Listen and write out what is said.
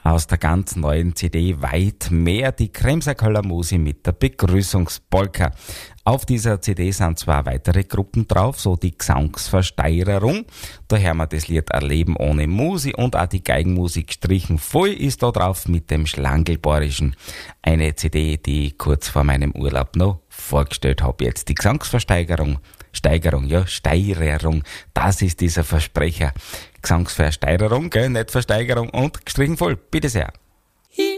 Aus der ganz neuen CD weit mehr die Kremser Kalamusi mit der Begrüßungspolka. Auf dieser CD sind zwar weitere Gruppen drauf, so die Gesangsversteigerung. Da hören wir das Lied Erleben ohne Musi und auch die Geigenmusik strichen voll ist da drauf mit dem Schlangelborischen. Eine CD, die ich kurz vor meinem Urlaub noch vorgestellt habe. Jetzt die Gesangsversteigerung. Steirerung. Das ist dieser Versprecher. Gesangsversteigerung, gell, nicht Versteigerung und gestrichen voll. Bitte sehr.